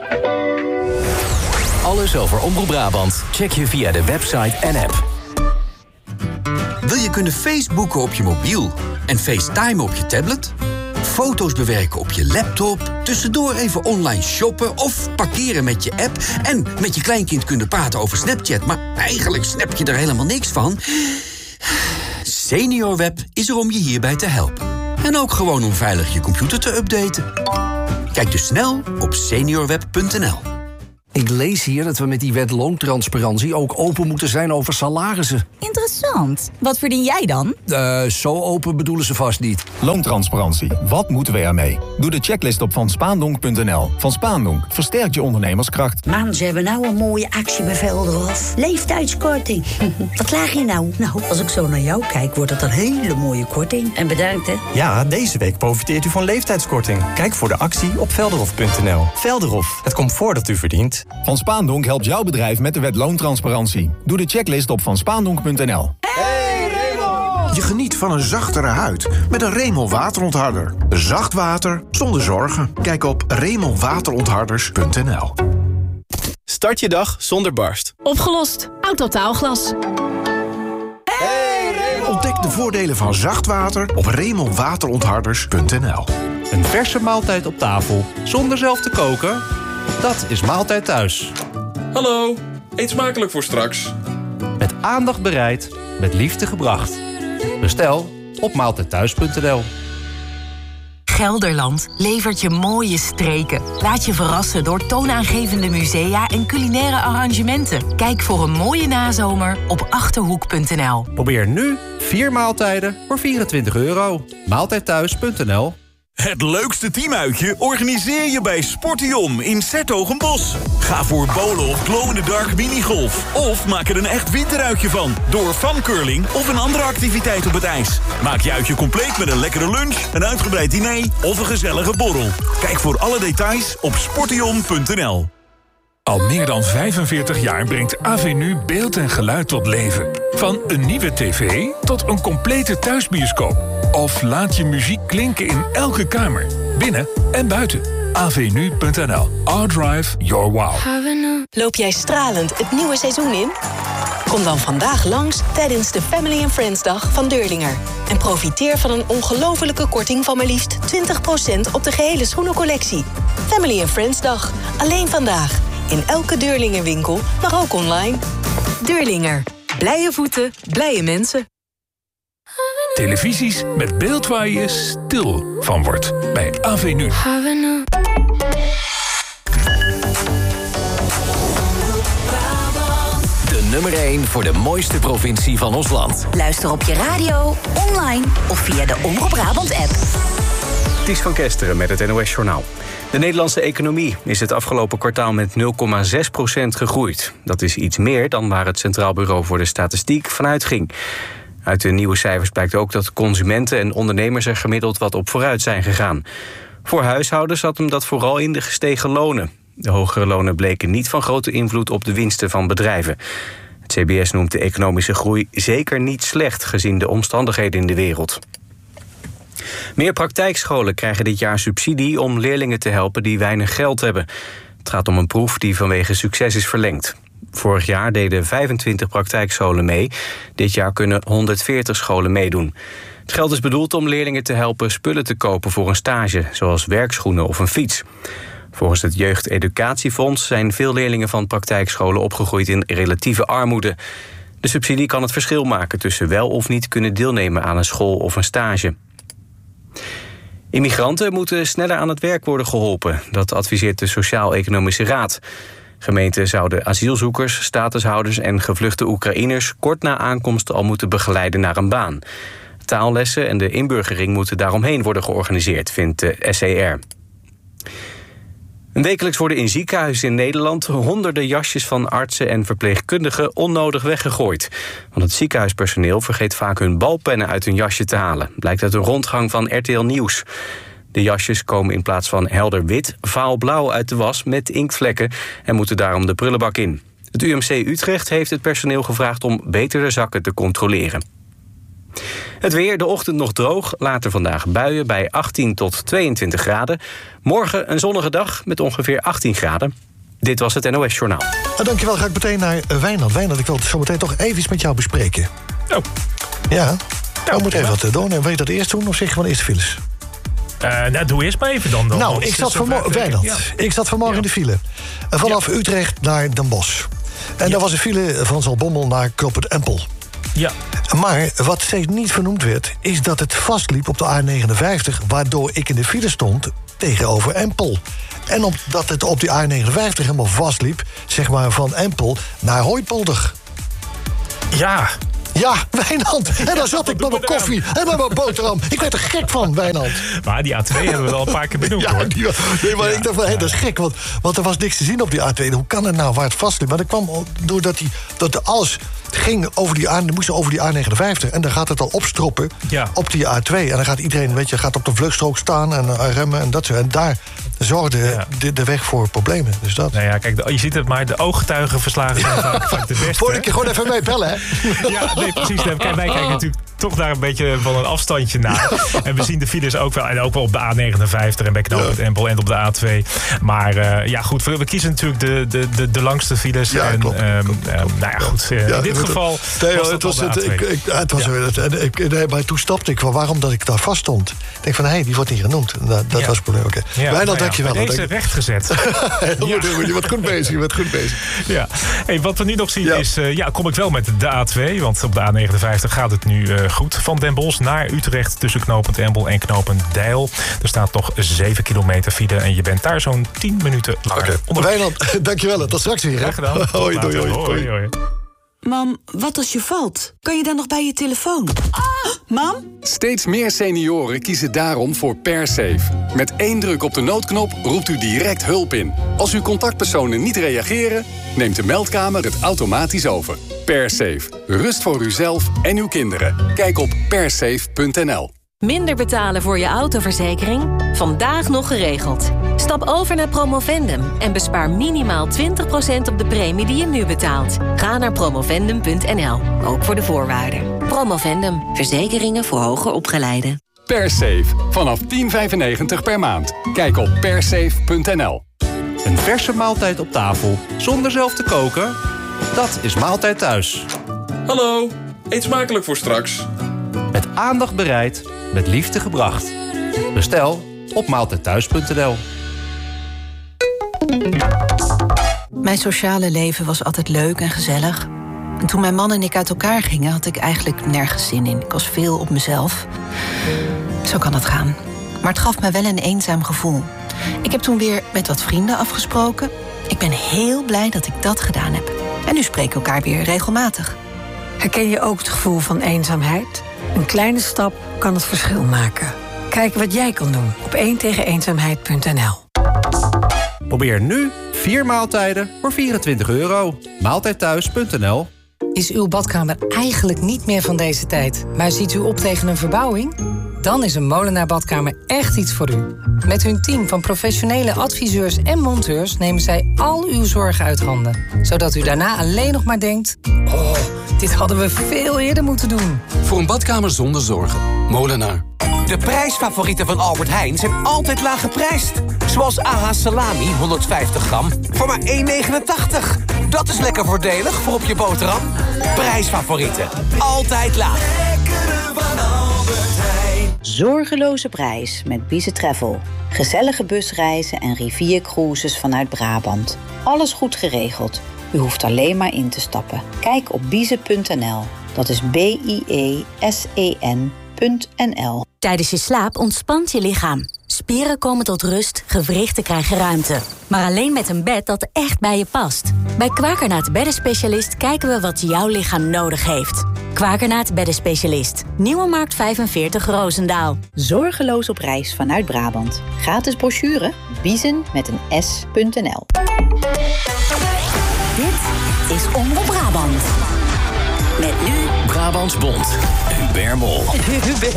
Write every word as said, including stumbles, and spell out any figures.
Alles over Omroep Brabant check je via de website en app. Wil je kunnen Facebooken op je mobiel en FaceTime op je tablet? Foto's bewerken op je laptop, tussendoor even online shoppen of parkeren met je app en met je kleinkind kunnen praten over Snapchat, maar eigenlijk snap je er helemaal niks van? SeniorWeb is er om je hierbij te helpen. En ook gewoon om veilig je computer te updaten. Kijk dus snel op seniorweb punt n l. Ik lees hier dat we met die wet loontransparantie ook open moeten zijn over salarissen. Interessant. Wat verdien jij dan? Uh, zo open bedoelen ze vast niet. Loontransparantie. Wat moeten we ermee? Doe de checklist op van spaandonk punt n l. Van Spaandonk versterkt je ondernemerskracht. Man, ze hebben nou een mooie actie bij Velderhof. Leeftijdskorting. Wat laag je nou? Nou, als ik zo naar jou kijk, wordt het een hele mooie korting. En bedankt, hè. Ja, deze week profiteert u van leeftijdskorting. Kijk voor de actie op velderhof punt n l. Velderhof, het comfort dat u verdient. Van Spaandonk helpt jouw bedrijf met de wet loontransparantie. Doe de checklist op van spaandonk punt n l. Hey Remel! Je geniet van een zachtere huid met een Remel waterontharder. Zacht water zonder zorgen. Kijk op remel waterontharders punt n l. Start je dag zonder barst. Opgelost. Autotaalglas. Hey Remel! Ontdek de voordelen van zacht water op remel waterontharders punt n l. Een verse maaltijd op tafel zonder zelf te koken? Dat is Maaltijd Thuis. Hallo, eet smakelijk voor straks. Met aandacht bereid, met liefde gebracht. Bestel op maaltijd thuis punt n l. Gelderland levert je mooie streken. Laat je verrassen door toonaangevende musea en culinaire arrangementen. Kijk voor een mooie nazomer op achterhoek punt n l. Probeer nu vier maaltijden voor vierentwintig euro. maaltijd thuis punt n l. Het leukste teamuitje organiseer je bij Sportion in 's-Hertogenbosch. Ga voor bowlen of glow-in-the-dark minigolf. Of maak er een echt winteruitje van door funcurling of een andere activiteit op het ijs. Maak je uitje compleet met een lekkere lunch, een uitgebreid diner of een gezellige borrel. Kijk voor alle details op sportion punt n l. Al meer dan vijfenveertig jaar brengt Avenu beeld en geluid tot leven. Van een nieuwe tv tot een complete thuisbioscoop. Of laat je muziek klinken in elke kamer, binnen en buiten. Avenu punt n l. Our drive, your wow. Loop jij stralend het nieuwe seizoen in? Kom dan vandaag langs tijdens de Family and Friends Dag van Deurlinger. En profiteer van een ongelofelijke korting van maar liefst twintig procent op de gehele schoenencollectie. Family and Friends Dag. Alleen vandaag. In elke Deurlinger winkel, maar ook online. Deurlinger. Blije voeten, blije mensen. Televisies met beeld waar je stil van wordt. Bij Avenu. De nummer één voor de mooiste provincie van ons land. Luister op je radio, online of via de Omroep Brabant-app. Ties van Kesteren met het N O S-journaal. De Nederlandse economie is het afgelopen kwartaal met nul komma zes procent gegroeid. Dat is iets meer dan waar het Centraal Bureau voor de Statistiek vanuit ging. Uit de nieuwe cijfers blijkt ook dat consumenten en ondernemers er gemiddeld wat op vooruit zijn gegaan. Voor huishoudens zat hem dat vooral in de gestegen lonen. De hogere lonen bleken niet van grote invloed op de winsten van bedrijven. Het C B S noemt de economische groei zeker niet slecht gezien de omstandigheden in de wereld. Meer praktijkscholen krijgen dit jaar subsidie om leerlingen te helpen die weinig geld hebben. Het gaat om een proef die vanwege succes is verlengd. Vorig jaar deden vijfentwintig praktijkscholen mee. Dit jaar kunnen honderdveertig scholen meedoen. Het geld is bedoeld om leerlingen te helpen spullen te kopen voor een stage, zoals werkschoenen of een fiets. Volgens het Jeugdeducatiefonds zijn veel leerlingen van praktijkscholen opgegroeid in relatieve armoede. De subsidie kan het verschil maken tussen wel of niet kunnen deelnemen aan een school of een stage. Immigranten moeten sneller aan het werk worden geholpen. Dat adviseert de Sociaal-Economische Raad. Gemeenten zouden asielzoekers, statushouders en gevluchte Oekraïners kort na aankomst al moeten begeleiden naar een baan. Taallessen en de inburgering moeten daaromheen worden georganiseerd, vindt de S E R. En wekelijks worden in ziekenhuizen in Nederland honderden jasjes van artsen en verpleegkundigen onnodig weggegooid. Want het ziekenhuispersoneel vergeet vaak hun balpennen uit hun jasje te halen. Blijkt uit een rondgang van R T L Nieuws. De jasjes komen in plaats van helder wit vaal blauw uit de was met inktvlekken en moeten daarom de prullenbak in. Het U M C Utrecht heeft het personeel gevraagd om beter de zakken te controleren. Het weer, de ochtend nog droog, later vandaag buien bij achttien tot tweeëntwintig graden. Morgen een zonnige dag met ongeveer achttien graden. Dit was het N O S Journaal. Uh, dankjewel, ga ik meteen naar uh, Wijnand. Wijnand, ik wil het zo meteen toch even iets met jou bespreken. Oh. Ja, we moeten even wat uh, doen. Wil je dat eerst doen of zeg je van eerst de files? Uh, nou, doe eerst maar even dan. dan nou, ik zat, vanmorgen, Wijnand, ja. ik zat vanmorgen ja. in de file. Uh, vanaf ja. Utrecht naar Den Bosch. En ja. daar was een file van Zaltbommel naar Knooppunt Empel. Ja. Maar wat steeds niet vernoemd werd, is dat het vastliep op de A negenenvijftig... waardoor ik in de file stond tegenover Empel. En omdat het op die A negenenvijftig helemaal vastliep, zeg maar van Empel naar Hooipolder. Ja. Ja, Wijnand. En dan zat ik met mijn koffie en met mijn boterham. Ik werd er gek van, Wijnand. Maar die A twee hebben we al een paar keer benoemd, ja, hoor. Die, nee, maar ja. ik dacht van, hé, dat is gek, want, want er was niks te zien op die A twee. Hoe kan het nou waar het vastliep? Maar dat kwam doordat die, dat alles ging over die A, moest over die A negenenvijftig. En dan gaat het al opstroppen ja. op die A twee. En dan gaat iedereen, weet je, gaat op de vluchtstrook staan en uh, remmen en dat soort. En daar zorgde ja. de, de weg voor problemen. Dus dat. Nou ja, kijk, de, je ziet het maar, de ooggetuigenverslagen zijn vaak, vaak de beste. Voordat je gewoon even mee bellen, hè? Ja, nee, precies. Kijk, wij kijken natuurlijk toch daar een beetje van een afstandje naar. En we zien de files ook wel, en ook wel op de A negenenvijftig en bij Knooppunt Empel en op de A twee. Maar uh, ja, goed, we kiezen natuurlijk de, de, de, de langste files. Ja, en, klopt, um, klopt, klopt. Um, nou ja, goed, uh, ja, in dit geval Theo, was het was het, het, ik, ik, het was ja. het, ik, nee, maar toen stapte ik van waarom dat ik daar vast stond. Ik denk van, hé, hey, die wordt niet genoemd. Nou, dat ja. was het probleem. Oké. Okay. Ja, Wijnand, nou ja, dankjewel. Deze dank... rechtgezet. Heel goed, ja. Je bent goed bezig, je bent goed bezig. Ja. Hey, wat we nu nog zien ja. is, uh, ja, kom ik wel met de A twee, want op de A negenenvijftig gaat het nu uh, goed. Van Den Bosch naar Utrecht tussen Knooppunt Empel en Knooppunt Deil. Er staat nog zeven kilometer file en je bent daar zo'n tien minuten langer okay. Wijnand, dankjewel. Tot straks weer. Graag gedaan. Hoi, hoi, hoi, hoi, hoi. Mam, wat als je valt? Kan je dan nog bij je telefoon? Ah, mam? Steeds meer senioren kiezen daarom voor PerSafe. Met één druk op de noodknop roept u direct hulp in. Als uw contactpersonen niet reageren, neemt de meldkamer het automatisch over. PerSafe. Rust voor uzelf en uw kinderen. Kijk op persafe punt n l. Minder betalen voor je autoverzekering? Vandaag nog geregeld. Stap over naar Promovendum en bespaar minimaal twintig procent op de premie die je nu betaalt. Ga naar promovendum punt n l, ook voor de voorwaarden. Promovendum, verzekeringen voor hoger opgeleiden. PerSafe, vanaf tien vijfennegentig per maand. Kijk op persafe punt n l. Een verse maaltijd op tafel, zonder zelf te koken? Dat is Maaltijd Thuis. Hallo, eet smakelijk voor straks. Met aandacht bereid, met liefde gebracht. Bestel op maaltijd thuis punt n l. Mijn sociale leven was altijd leuk en gezellig. En toen mijn man en ik uit elkaar gingen, had ik eigenlijk nergens zin in. Ik was veel op mezelf. Zo kan het gaan. Maar het gaf me wel een eenzaam gevoel. Ik heb toen weer met wat vrienden afgesproken. Ik ben heel blij dat ik dat gedaan heb. En nu spreken we elkaar weer regelmatig. Herken je ook het gevoel van eenzaamheid? Een kleine stap kan het verschil maken. Kijk wat jij kan doen op één tegen eenzaamheid punt n l. Probeer nu vier maaltijden voor vierentwintig euro. maaltijd thuis punt n l. Is uw badkamer eigenlijk niet meer van deze tijd, maar ziet u op tegen een verbouwing? Dan is een Molenaar Badkamer echt iets voor u. Met hun team van professionele adviseurs en monteurs nemen zij al uw zorgen uit handen. Zodat u daarna alleen nog maar denkt: oh, dit hadden we veel eerder moeten doen. Voor een badkamer zonder zorgen. Molenaar. De prijsfavorieten van Albert Heijn zijn altijd laag geprijsd. Zoals A H salami honderdvijftig gram voor maar één negenentachtig. Dat is lekker voordelig voor op je boterham. Prijsfavorieten. Altijd laag. Zorgeloze prijs met Bise Travel. Gezellige busreizen en riviercruises vanuit Brabant. Alles goed geregeld. U hoeft alleen maar in te stappen. Kijk op bise punt n l. Dat is B I E S E N punt n l. Tijdens je slaap ontspant je lichaam. Spieren komen tot rust, gewrichten krijgen ruimte. Maar alleen met een bed dat echt bij je past. Bij Quakernaat Beddenspecialist kijken we wat jouw lichaam nodig heeft. Quakernaat Beddenspecialist. Nieuwe Markt vijfenveertig Roosendaal. Zorgeloos op reis vanuit Brabant. Gratis brochure, biezen met een s punt n l. Dit is Omroep Brabant. Met nu Brabants Bond. Hubert Mol. Hubert.